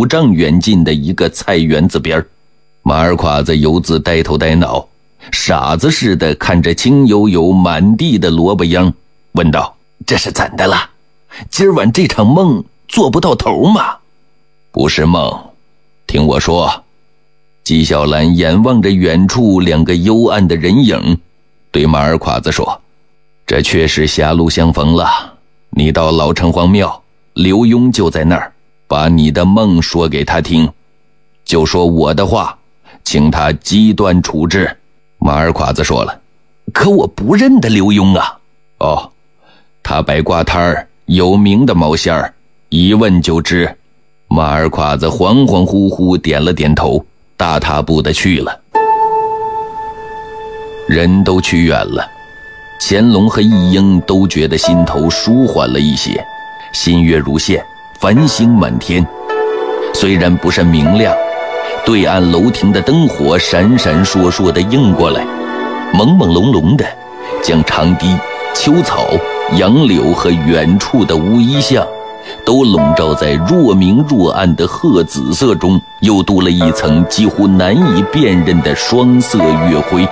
5丈远近的一个菜园子边。马尔侉子游子呆头呆脑，傻子似的看着青油油满地的萝卜秧，问道：这是怎的了？今儿晚这场梦做不到头吗？不是梦，听我说。纪晓岚眼望着远处2个幽暗的人影，对马尔侉子说：这确实狭路相逢了，你到老城隍庙，刘墉就在那儿，把你的梦说给他听，就说我的话，请他机端处置。马尔侉子说了：可我不认得刘墉啊。哦，他摆挂摊儿，有名的毛线儿，一问就知。马尔侉子恍恍惚惚点了点头，大踏步的去了。人都去远了，乾隆和义英都觉得心头舒缓了一些，新月如现，繁星满天。虽然不甚明亮，对岸楼亭的灯火闪闪烁烁地映过来，朦朦胧胧的将长堤、秋草、杨柳和远处的乌衣巷都笼罩在若明若暗的褐紫色中，又镀了一层几乎难以辨认的双色月辉。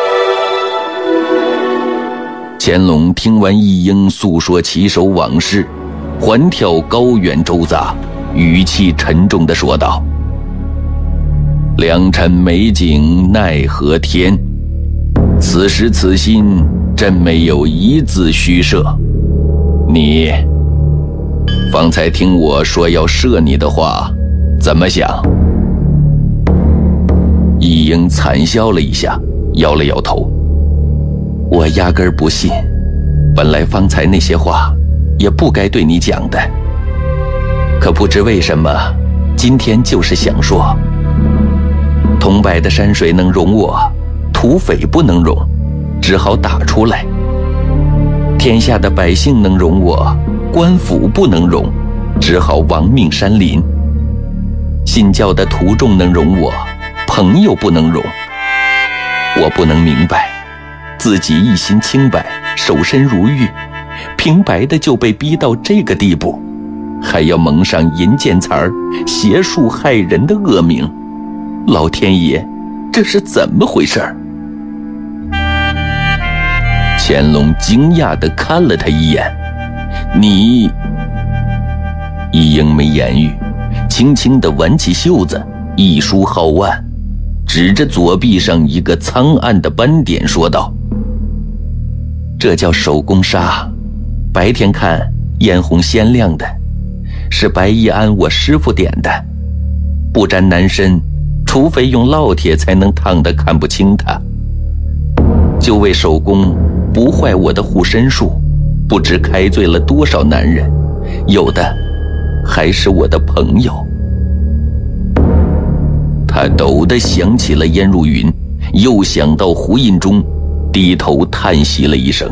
乾隆听完义英诉说骑手往事，环眺高远周匝，语气沉重地说道：良辰美景奈何天，此时此心真没有一字虚设。你方才听我说要射你的话，怎么想？义英惨笑了一下，摇了摇头：我压根儿不信，本来方才那些话也不该对你讲的，可不知为什么今天就是想说。桐柏的山水能容我，土匪不能容，只好打出来。天下的百姓能容我，官府不能容，只好亡命山林。信教的徒众能容我，朋友不能容。我不能明白，自己一心清白，守身如玉，平白的就被逼到这个地步，还要蒙上淫贱财儿、邪术害人的恶名。老天爷，这是怎么回事？乾隆惊讶地看了他一眼：你……义英没言语，轻轻地挽起袖子，一梳皓腕，指着左臂上一个苍暗的斑点说道：这叫手工纱，白天看嫣红鲜亮的，是白易安我师傅点的，不沾男身，除非用烙铁才能烫得看不清它。就为手工不坏我的护身术，不知开罪了多少男人，有的还是我的朋友。他陡地想起了燕如云，又想到胡印中，低头叹息了一声。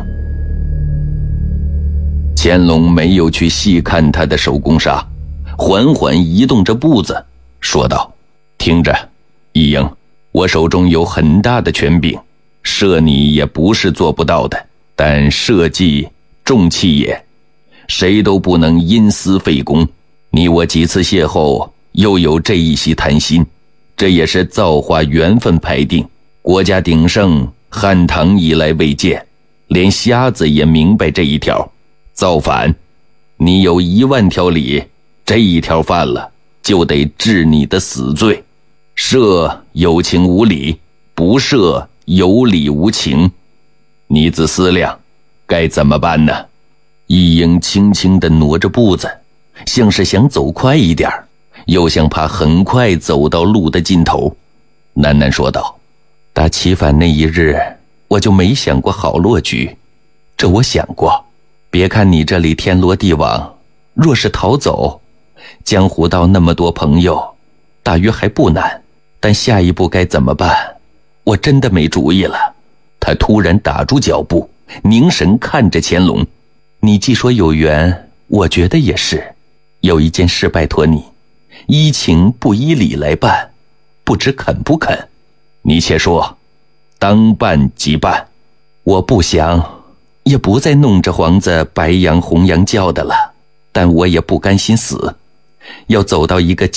乾隆没有去细看他的手工纱，缓缓移动着步子，说道：听着，义英，我手中有很大的权柄，射你也不是做不到的，但社稷重器也，谁都不能因私废公。你我几次邂逅，又有这一席谈心，这也是造化缘分排定。国家鼎盛，汉唐以来未见，连瞎子也明白这一条。造反，你有10000条理，这一条犯了，就得治你的死罪。射有情无理，不射有理无情，你自思量，该怎么办呢？义英轻轻地挪着步子，像是想走快一点，又像怕很快走到路的尽头，喃喃说道：打起反那一日，我就没想过好落局，这我想过。别看你这里天罗地网，若是逃走，江湖道那么多朋友，大约还不难，但下一步该怎么办，我真的没主意了。他突然打住脚步，凝神看着乾隆：你既说有缘，我觉得也是。有一件事拜托你，依情不依理来办，不知肯不肯？你且说，当办即办。我不想，也不再弄着黄子白羊红羊叫的了，但我也不甘心死，要走到一个